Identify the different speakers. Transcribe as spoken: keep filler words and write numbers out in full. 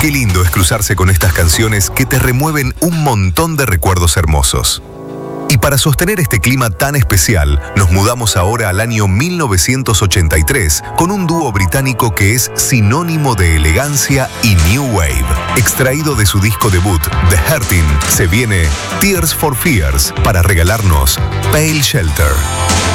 Speaker 1: Qué lindo es cruzarse con estas canciones que te remueven un montón de recuerdos hermosos. Y para sostener este clima tan especial, nos mudamos ahora al año mil novecientos ochenta y tres con un dúo británico que es sinónimo de elegancia y new wave. Extraído de su disco debut, The Hurting, se viene Tears for Fears para regalarnos Pale Shelter.